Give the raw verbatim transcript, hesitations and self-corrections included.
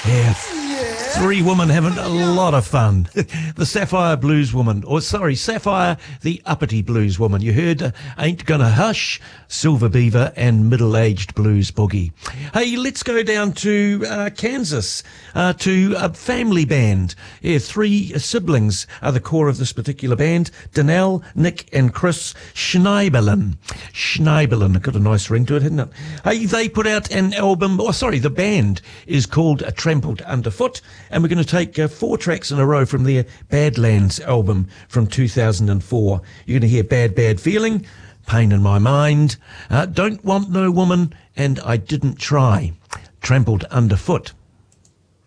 Yeah. Three women having a lot of fun. The Sapphire Blues Woman, or sorry, Sapphire the Uppity Blues Woman. You heard uh, Ain't Gonna Hush, Silver Beaver, and Middle Aged Blues Boogie. Hey, let's go down to uh, Kansas, uh, to a family band. Yeah, three siblings are the core of this particular band. Danelle, Nick, and Chris Schneibelin. Schneibelin, got a nice ring to it, hasn't it? Hey, they put out an album, oh sorry, the band is called uh, Trampled Underfoot. And we're going to take uh, four tracks in a row from their Badlands album from two thousand four. You're going to hear Bad Bad Feeling, Pain in My Mind, uh, Don't Want No Woman, and I Didn't Try. Trampled Underfoot.